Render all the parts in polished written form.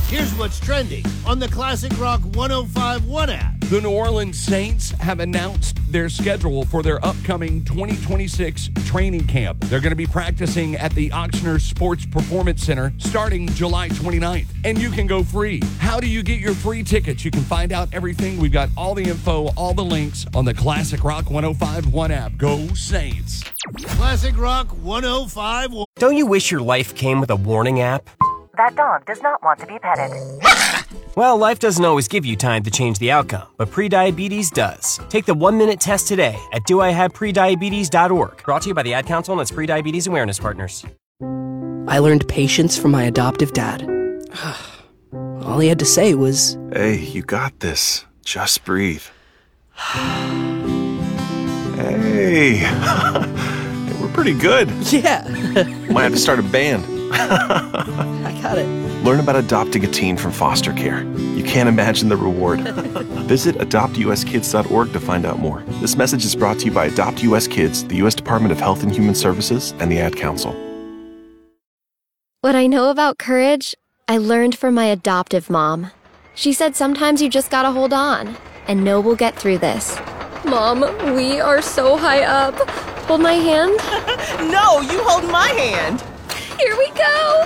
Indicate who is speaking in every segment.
Speaker 1: Here's what's trending on the Classic Rock 105.1 app.
Speaker 2: The New Orleans Saints have announced their schedule for their upcoming 2026 training camp. They're going to be practicing at the Ochsner Sports Performance Center starting July 29th, and you can go free. How do you get your free tickets? You can find out everything. We've got all the info, all the links on the Classic Rock 105.1 app. Go Saints.
Speaker 1: Classic Rock 105.1.
Speaker 3: Don't you wish your life came with a warning app?
Speaker 4: That dog does not want to be petted.
Speaker 3: Well, life doesn't always give you time to change the outcome, but prediabetes does. Take the 1-minute test today at doihaveprediabetes.org. Brought to you by the Ad Council and its Prediabetes Awareness Partners.
Speaker 5: I learned patience from my adoptive dad. All he had to say was,
Speaker 6: "Hey, you got this. Just breathe." Hey, we're pretty good.
Speaker 5: yeah,
Speaker 6: Might have to start a band.
Speaker 5: I got it.
Speaker 6: Learn about adopting a teen from foster care. You can't imagine the reward. Visit adoptuskids.org to find out more. This message is brought to you by Adopt US Kids, the U.S. Department of Health and Human Services, and the Ad Council.
Speaker 7: What I know about courage, I learned from my adoptive mom. She said sometimes you just gotta hold on and know we'll get through this. Mom, we are so high up. Hold my hand.
Speaker 8: No, you hold my hand.
Speaker 7: Here we go.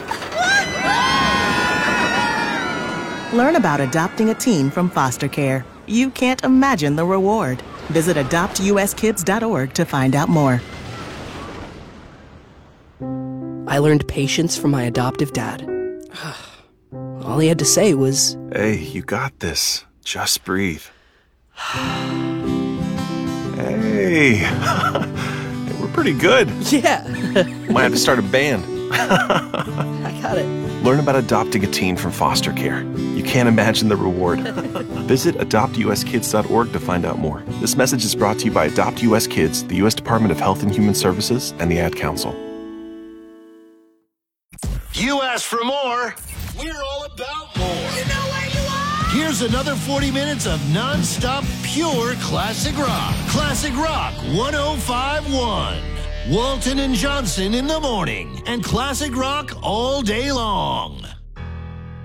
Speaker 8: Learn about adopting a teen from foster care. You can't imagine the reward. Visit adoptuskids.org to find out more.
Speaker 5: I learned patience from my adoptive dad. All he had to say was,
Speaker 6: "Hey, you got this. Just breathe." Hey, we're pretty good.
Speaker 5: yeah,
Speaker 6: Might have to start a band.
Speaker 5: I got it.
Speaker 6: Learn about adopting a teen from foster care. You can't imagine the reward. Visit adoptuskids.org to find out more. This message is brought to you by Adopt US Kids, the U.S. Department of Health and Human Services, and the Ad Council.
Speaker 1: You asked for more. We're all about more. You know where you are. Here's another 40 minutes of non-stop pure classic rock. Classic Rock 105.1. Walton and Johnson in the morning and classic rock all day long.